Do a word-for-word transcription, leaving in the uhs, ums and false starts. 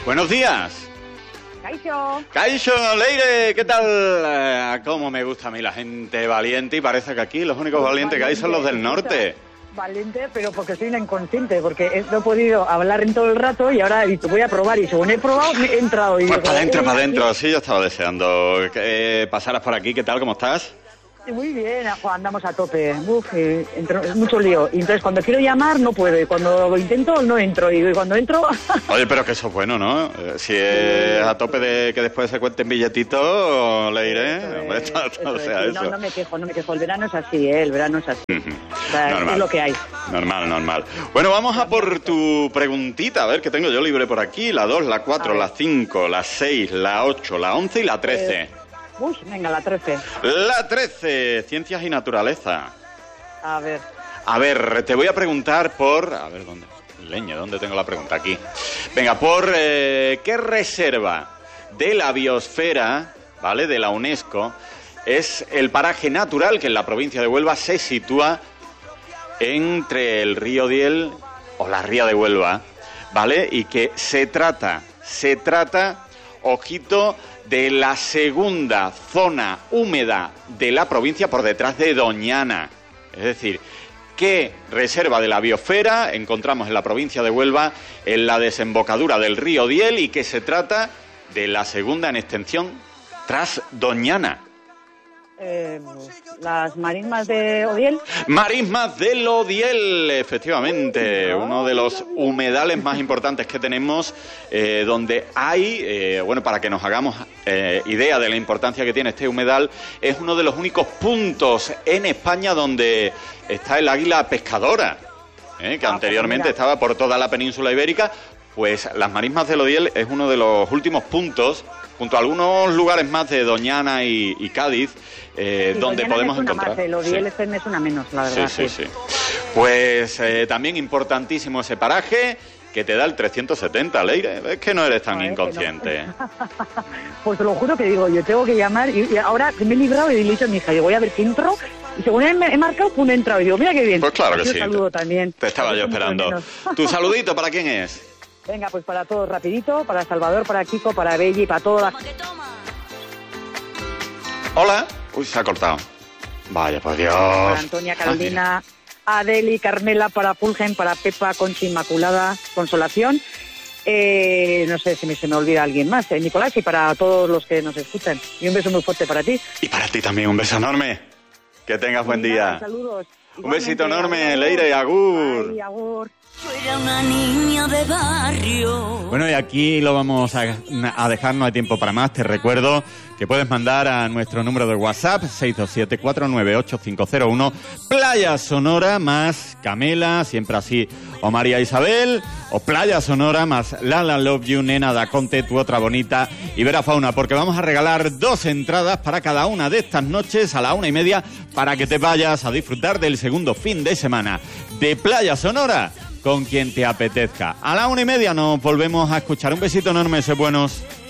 Buenos días. Caixo. Caixo, Leire, ¿qué tal? ¿Cómo me gusta a mí la gente valiente? Y parece que aquí los únicos pues valientes valiente, que hay son los del norte. Valiente, pero porque soy una inconsciente, porque no he podido hablar en todo el rato y ahora he dicho, voy a probar, y según he probado, me he entrado. Y pues digo, para adentro, para adentro, sí, yo estaba deseando que eh, pasaras por aquí. ¿Qué tal? ¿Cómo estás? Muy bien, andamos a tope, uf, eh, entro, mucho lío. Y entonces cuando quiero llamar no puedo, y cuando lo intento no entro, y cuando entro... Oye, pero que eso es bueno, ¿no? Si es a tope de que después se cuenten billetitos, le iré. Eso es, eso o sea, es, sí, no, no me quejo, no me quejo. El verano es así, ¿eh? El verano es así. Uh-huh. O sea, normal, es lo que hay. Normal, normal. Bueno, vamos a por tu preguntita, a ver, que tengo yo libre por aquí. La dos, la cuatro, la cinco, la seis, la ocho, la once y la trece. Eh... Uy, venga, la trece. La trece, ciencias y naturaleza. A ver. A ver, te voy a preguntar por... A ver, ¿dónde? Leña, ¿dónde tengo la pregunta? Aquí. Venga, por eh, ¿qué reserva de la biosfera, ¿vale?, de la UNESCO, es el paraje natural que en la provincia de Huelva se sitúa entre el río Diel o la ría de Huelva, ¿vale? Y que se trata, se trata, ojito, de la segunda zona húmeda de la provincia por detrás de Doñana. Es decir, ¿qué reserva de la biosfera encontramos en la provincia de Huelva, en la desembocadura del río Diel, y que se trata de la segunda en extensión tras Doñana? Eh, ¿Las marismas de Odiel? Marismas del Odiel, efectivamente, oh, no. uno de los humedales más importantes que tenemos, eh, donde hay, eh, bueno, para que nos hagamos eh, idea de la importancia que tiene este humedal, es uno de los únicos puntos en España donde está el águila pescadora, eh, que ah, anteriormente pues estaba por toda la península ibérica. Pues las marismas del Odiel es uno de los últimos puntos, junto a algunos lugares más de Doñana y, y Cádiz, eh, sí, donde Doñana podemos es una encontrar. Más, el Odiel sí. es una menos, la verdad. Sí, sí, sí. sí. Pues eh, también importantísimo ese paraje que te da el trescientos setenta, Leire. Es que no eres tan no, inconsciente. No. Pues te lo juro que digo, yo tengo que llamar, y, y ahora que me he librado y le he dicho a mi hija, yo voy a ver qué entro. Y según he, he marcado, pues he entrado. Y digo, mira qué bien. Pues claro que sí. Un saludo también. Te estaba yo esperando. ¿Tu saludito para quién es? Venga, pues para todos, rapidito, para Salvador, para Kiko, para Belli, para todas. Hola. Uy, se ha cortado. Vaya, por Dios. Para Antonia, Carolina, ah, Adeli, Carmela, para Fulgen, para Pepa, Concha Inmaculada, Consolación. Eh, no sé si me, se me olvida alguien más, eh, Nicolás, y para todos los que nos escuchan. Y un beso muy fuerte para ti. Y para ti también, un beso enorme. Que tengas buen día. Nada, saludos. Un besito enorme, Leire, y agur. Ay, agur. Yo era una niña de barrio. Bueno, y aquí lo vamos a, a dejar, no hay tiempo para más. Te recuerdo que puedes mandar a nuestro número de WhatsApp seis dos siete, cuatro nueve ocho, cinco cero uno Playa Sonora más Camela, siempre así, o María Isabel, o Playa Sonora más Lala Love You, Nena da Conte, tu otra bonita, y Vera Fauna, porque vamos a regalar dos entradas para cada una de estas noches a la una y media para que te vayas a disfrutar del segundo fin de semana de Playa Sonora con quien te apetezca. A la una y media nos volvemos a escuchar. Un besito enorme, sé buenos.